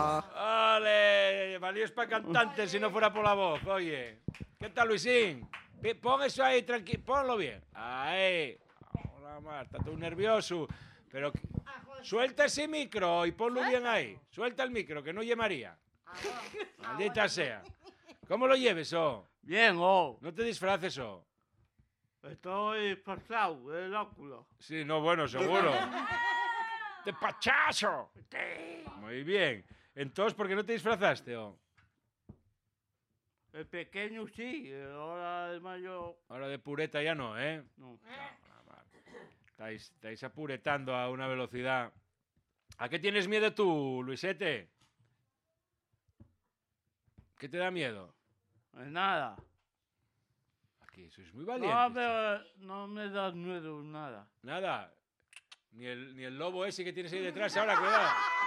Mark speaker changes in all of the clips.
Speaker 1: Vale, valíos para cantantes si no fuera por la voz, oye. ¿Qué tal, Luisín? Pon eso ahí, tranquilo, ponlo bien. Ahí. Hola, Marta, tú nervioso. Pero suelta ese micro y ponlo bien ahí. Suelta el micro, que no oye María. Maldita sea. ¿Cómo lo lleves, oh?
Speaker 2: Bien, oh.
Speaker 1: No te disfraces, oh.
Speaker 2: Estoy pasado, el óculo.
Speaker 1: Sí, no, bueno, seguro. ¡De pachazo! Muy bien. Entonces, ¿por qué no te disfrazaste, oh?
Speaker 2: El pequeño sí, ahora el mayor...
Speaker 1: Ahora de pureta ya no, ¿eh?
Speaker 2: No.
Speaker 1: Estáis apuretando a una velocidad. ¿A qué tienes miedo tú, Luisete? ¿Qué te da miedo?
Speaker 2: Pues nada.
Speaker 1: Aquí sois muy valientes.
Speaker 2: No me da miedo nada.
Speaker 1: Nada. Ni el lobo ese que tienes ahí detrás ahora, cuidado.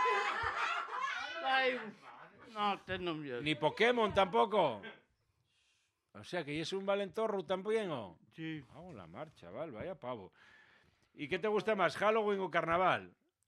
Speaker 2: Ay, no tengo miedo.
Speaker 1: Ni Pokémon tampoco. O sea, que es un valentorro también, ¿o?
Speaker 2: Sí.
Speaker 1: Vamos la marcha, chaval, vaya pavo. ¿Y qué te gusta más, Halloween o Carnaval?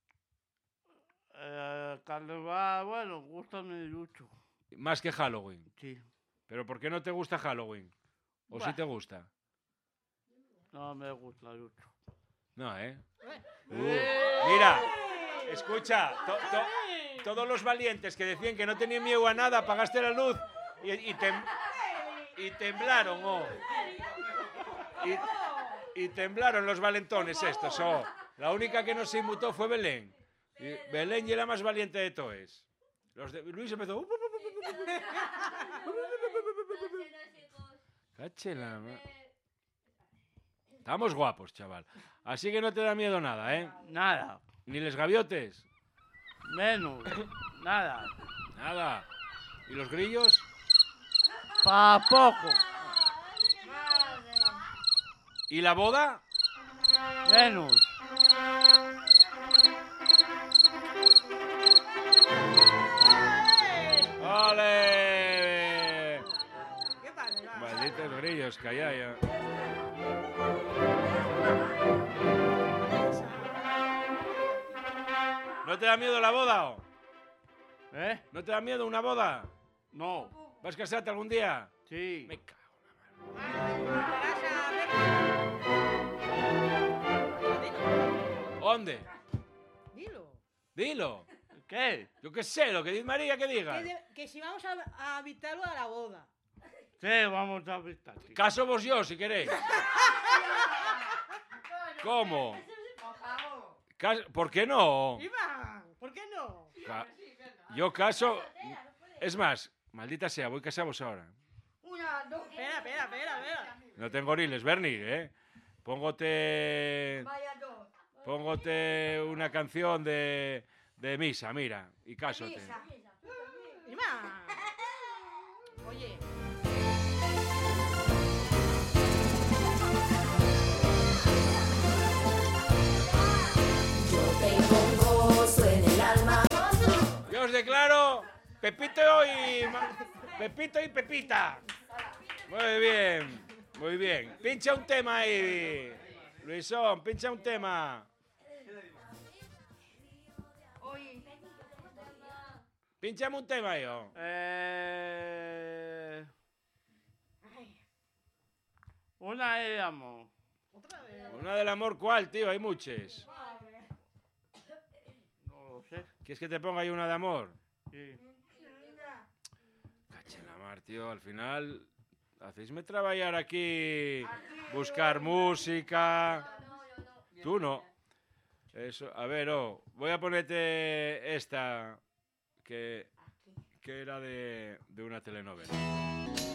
Speaker 2: Carnaval, bueno, gustame mucho.
Speaker 1: Más que Halloween.
Speaker 2: Sí.
Speaker 1: ¿Pero por qué no te gusta Halloween? ¿O sí te gusta?
Speaker 2: No me gusta mucho.
Speaker 1: No, ¿eh? Mira, escucha, todos los valientes que decían que no tenían miedo a nada, apagaste la luz y temblaron, oh. Y temblaron los valentones estos, oh. La única que no se inmutó fue Belén. Y Belén y la más valiente de todos. Luis empezó... Cáchela, estamos guapos, chaval. Así que no te da miedo nada, ¿eh?
Speaker 2: Nada.
Speaker 1: ¿Ni les gaviotes?
Speaker 2: Menos. Nada.
Speaker 1: Nada. ¿Y los grillos?
Speaker 2: Pa' poco.
Speaker 1: ¿Y la boda?
Speaker 2: Menos.
Speaker 1: ¡Ole! Malditos grillos, calla ya. ¿No te da miedo la boda, o?
Speaker 2: ¿Eh?
Speaker 1: ¿No te da miedo una boda?
Speaker 2: No.
Speaker 1: ¿Vas a casarte algún día?
Speaker 2: Sí.
Speaker 1: Me cago en la mano. ¿Dónde? Dilo.
Speaker 2: ¿Qué?
Speaker 1: Yo qué sé, lo que dice María que diga.
Speaker 3: Que si vamos a invitarlo a la boda.
Speaker 2: Sí, vamos a visitar.
Speaker 1: Caso vos yo, si queréis. ¿Cómo? ¿Por qué no?
Speaker 3: Iván, ¿por qué no?
Speaker 1: Yo caso... Es más, maldita sea, voy casados ahora.
Speaker 3: Espera.
Speaker 1: No tengo goriles, Bernie, ¿eh? Póngote una canción de misa, mira, y cásote.
Speaker 3: Iván. Oye.
Speaker 4: Yo tengo un gozo en el alma.
Speaker 1: Yo os declaro Pepito y Pepita. Muy bien. Pincha un tema ahí, Luisón, pincha un tema. Pinchame un tema yo.
Speaker 2: Una de amor.
Speaker 1: Una del amor, ¿cuál, tío? Hay muchas.
Speaker 2: No lo sé.
Speaker 1: ¿Quieres que te ponga ahí una de amor?
Speaker 2: Sí.
Speaker 1: Cache la mar, tío. Al final, hacéisme trabajar aquí, buscar música. Tú no. Eso, a ver, voy a ponerte esta que era de una telenovela.